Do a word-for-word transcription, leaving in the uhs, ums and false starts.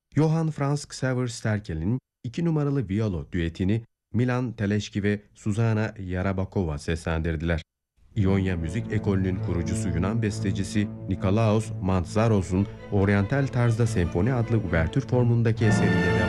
Johann Franz Xaver Sterkel'in iki numaralı viyolo düetini Milan Teleşki ve Suzana Yarabakova seslendirdiler. İonya Müzik Ekolü'nün kurucusu Yunan bestecisi Nikolaos Mantzaros'un oryantal tarzda senfoni adlı uvertür formundaki eseriyle